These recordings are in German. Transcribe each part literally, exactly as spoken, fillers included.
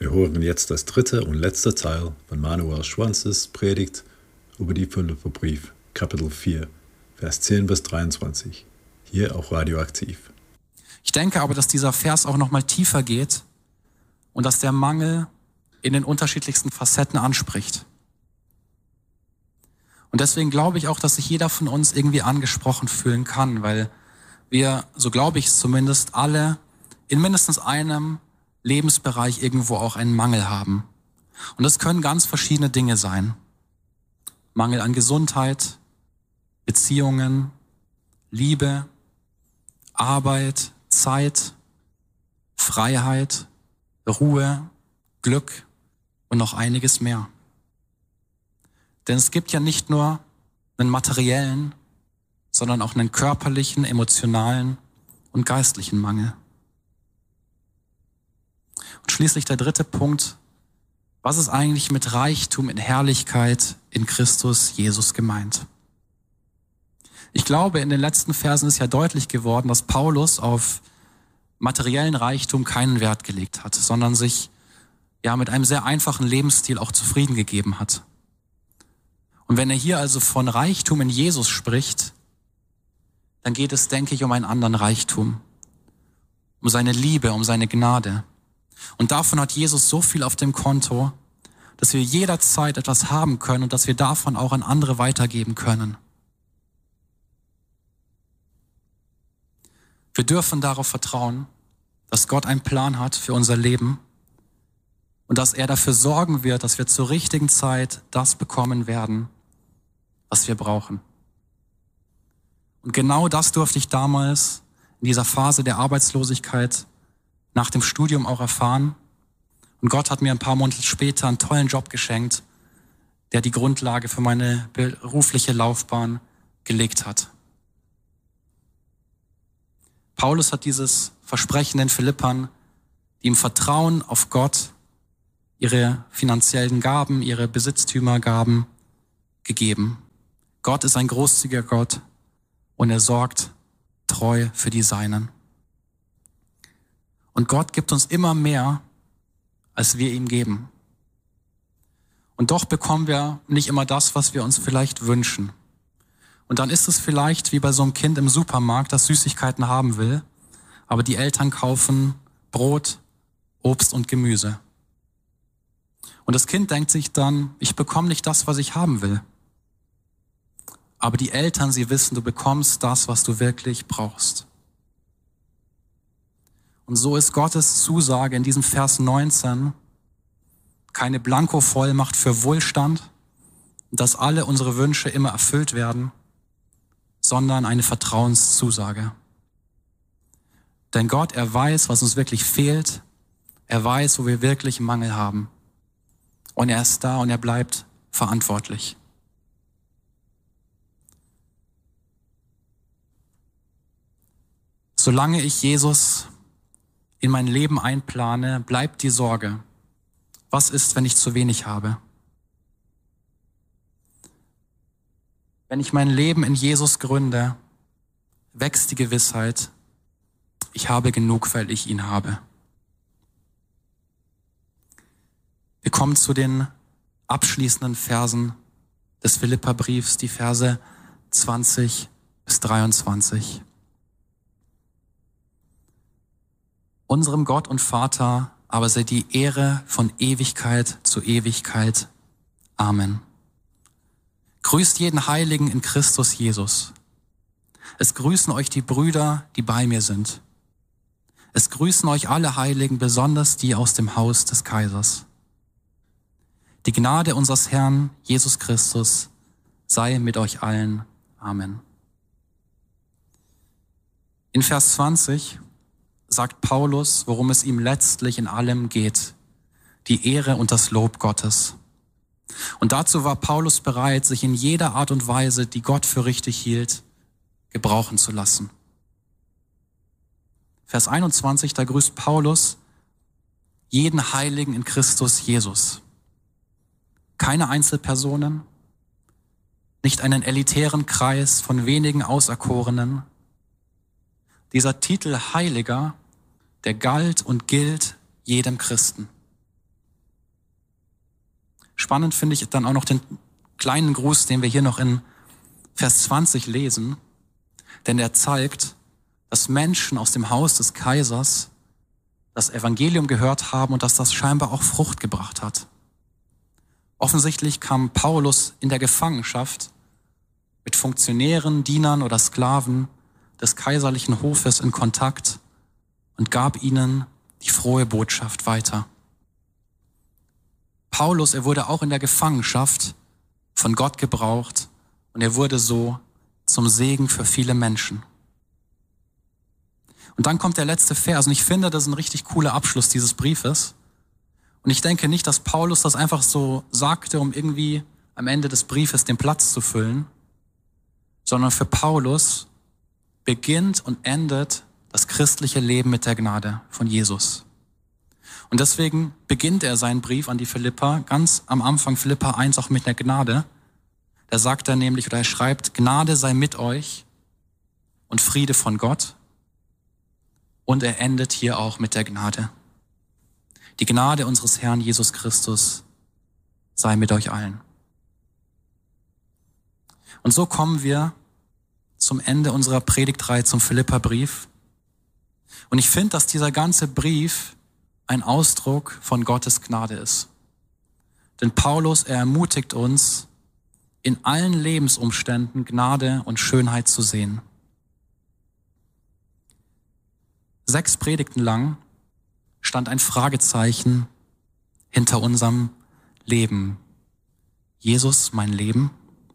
Wir hören jetzt das dritte und letzte Teil von Manuel Schwanzes Predigt über die Philipperbrief, Kapitel vier, Vers zehn bis dreiundzwanzig, hier auch radioaktiv. Ich denke aber, dass dieser Vers auch nochmal tiefer geht und dass der Mangel in den unterschiedlichsten Facetten anspricht. Und deswegen glaube ich auch, dass sich jeder von uns irgendwie angesprochen fühlen kann, weil wir, so glaube ich es zumindest, alle in mindestens einem Lebensbereich irgendwo auch einen Mangel haben. Und das können ganz verschiedene Dinge sein. Mangel an Gesundheit, Beziehungen, Liebe, Arbeit, Zeit, Freiheit, Ruhe, Glück und noch einiges mehr. Denn es gibt ja nicht nur einen materiellen, sondern auch einen körperlichen, emotionalen und geistlichen Mangel. Und schließlich der dritte Punkt: Was ist eigentlich mit Reichtum in Herrlichkeit in Christus Jesus gemeint? Ich glaube, in den letzten Versen ist ja deutlich geworden, dass Paulus auf materiellen Reichtum keinen Wert gelegt hat, sondern sich ja mit einem sehr einfachen Lebensstil auch zufrieden gegeben hat. Und wenn er hier also von Reichtum in Jesus spricht, dann geht es, denke ich, um einen anderen Reichtum, um seine Liebe, um seine Gnade. Und davon hat Jesus so viel auf dem Konto, dass wir jederzeit etwas haben können und dass wir davon auch an andere weitergeben können. Wir dürfen darauf vertrauen, dass Gott einen Plan hat für unser Leben und dass er dafür sorgen wird, dass wir zur richtigen Zeit das bekommen werden, was wir brauchen. Und genau das durfte ich damals in dieser Phase der Arbeitslosigkeit nach dem Studium auch erfahren. Und Gott hat mir ein paar Monate später einen tollen Job geschenkt, der die Grundlage für meine berufliche Laufbahn gelegt hat. Paulus hat dieses Versprechen den Philippern, die im Vertrauen auf Gott ihre finanziellen Gaben, ihre Besitztümergaben gegeben. Gott ist ein großzügiger Gott und er sorgt treu für die Seinen. Und Gott gibt uns immer mehr, als wir ihm geben. Und doch bekommen wir nicht immer das, was wir uns vielleicht wünschen. Und dann ist es vielleicht wie bei so einem Kind im Supermarkt, das Süßigkeiten haben will, aber die Eltern kaufen Brot, Obst und Gemüse. Und das Kind denkt sich dann, ich bekomme nicht das, was ich haben will. Aber die Eltern, sie wissen, du bekommst das, was du wirklich brauchst. Und so ist Gottes Zusage in diesem Vers neunzehn keine Blankovollmacht für Wohlstand, dass alle unsere Wünsche immer erfüllt werden, sondern eine Vertrauenszusage. Denn Gott, er weiß, was uns wirklich fehlt. Er weiß, wo wir wirklich Mangel haben. Und er ist da und er bleibt verantwortlich. Solange ich Jesus in mein Leben einplane, bleibt die Sorge: Was ist, wenn ich zu wenig habe? Wenn ich mein Leben in Jesus gründe, wächst die Gewissheit, ich habe genug, weil ich ihn habe. Wir kommen zu den abschließenden Versen des Philipperbriefs, die Verse zwanzig bis dreiundzwanzig. Unserem Gott und Vater aber sei die Ehre von Ewigkeit zu Ewigkeit. Amen. Grüßt jeden Heiligen in Christus Jesus. Es grüßen euch die Brüder, die bei mir sind. Es grüßen euch alle Heiligen, besonders die aus dem Haus des Kaisers. Die Gnade unseres Herrn Jesus Christus sei mit euch allen. Amen. In Vers zwanzig sagt Paulus, worum es ihm letztlich in allem geht: die Ehre und das Lob Gottes. Und dazu war Paulus bereit, sich in jeder Art und Weise, die Gott für richtig hielt, gebrauchen zu lassen. Vers einundzwanzig, da grüßt Paulus jeden Heiligen in Christus Jesus. Keine Einzelpersonen, nicht einen elitären Kreis von wenigen Auserkorenen. Dieser Titel Heiliger, der galt und gilt jedem Christen. Spannend finde ich dann auch noch den kleinen Gruß, den wir hier noch in Vers zwanzig lesen, denn er zeigt, dass Menschen aus dem Haus des Kaisers das Evangelium gehört haben und dass das scheinbar auch Frucht gebracht hat. Offensichtlich kam Paulus in der Gefangenschaft mit Funktionären, Dienern oder Sklaven des kaiserlichen Hofes in Kontakt und gab ihnen die frohe Botschaft weiter. Paulus, er wurde auch in der Gefangenschaft von Gott gebraucht und er wurde so zum Segen für viele Menschen. Und dann kommt der letzte Vers und ich finde, das ist ein richtig cooler Abschluss dieses Briefes. Und ich denke nicht, dass Paulus das einfach so sagte, um irgendwie am Ende des Briefes den Platz zu füllen, sondern für Paulus beginnt und endet das christliche Leben mit der Gnade von Jesus. Und deswegen beginnt er seinen Brief an die Philipper ganz am Anfang, Philipper eins, auch mit der Gnade. Da sagt er nämlich, oder er schreibt, Gnade sei mit euch und Friede von Gott. Und er endet hier auch mit der Gnade. Die Gnade unseres Herrn Jesus Christus sei mit euch allen. Und so kommen wir zum Ende unserer Predigtreihe zum Philipperbrief. Und ich finde, dass dieser ganze Brief ein Ausdruck von Gottes Gnade ist. Denn Paulus, er ermutigt uns, in allen Lebensumständen Gnade und Schönheit zu sehen. Sechs Predigten lang stand ein Fragezeichen hinter unserem Leben. Jesus, mein Leben?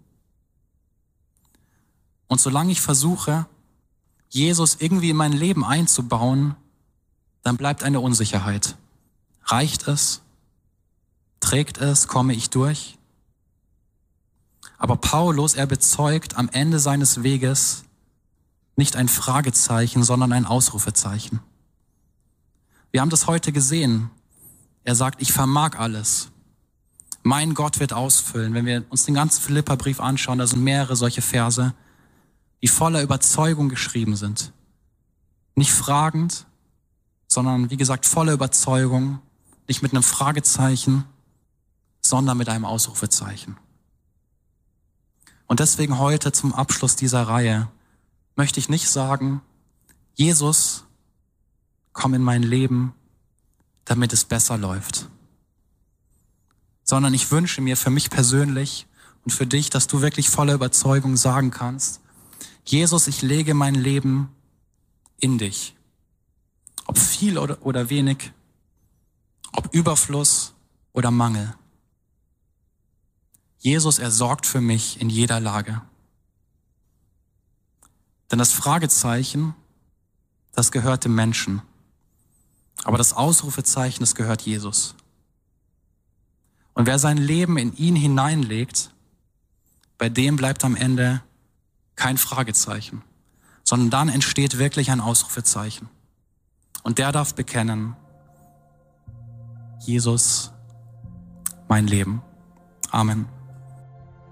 Und solange ich versuche, Jesus irgendwie in mein Leben einzubauen, dann bleibt eine Unsicherheit. Reicht es? Trägt es? Komme ich durch? Aber Paulus, er bezeugt am Ende seines Weges nicht ein Fragezeichen, sondern ein Ausrufezeichen. Wir haben das heute gesehen. Er sagt, ich vermag alles. Mein Gott wird ausfüllen. Wenn wir uns den ganzen Philipperbrief anschauen, da sind mehrere solche Verse, die voller Überzeugung geschrieben sind. Nicht fragend, sondern wie gesagt voller Überzeugung, nicht mit einem Fragezeichen, sondern mit einem Ausrufezeichen. Und deswegen heute zum Abschluss dieser Reihe möchte ich nicht sagen, Jesus, komm in mein Leben, damit es besser läuft. Sondern ich wünsche mir für mich persönlich und für dich, dass du wirklich voller Überzeugung sagen kannst, Jesus, ich lege mein Leben in dich. Ob viel oder, oder wenig, ob Überfluss oder Mangel. Jesus, er sorgt für mich in jeder Lage. Denn das Fragezeichen, das gehört dem Menschen. Aber das Ausrufezeichen, das gehört Jesus. Und wer sein Leben in ihn hineinlegt, bei dem bleibt am Ende kein Fragezeichen, sondern dann entsteht wirklich ein Ausrufezeichen. Und der darf bekennen, Jesus, mein Leben. Amen.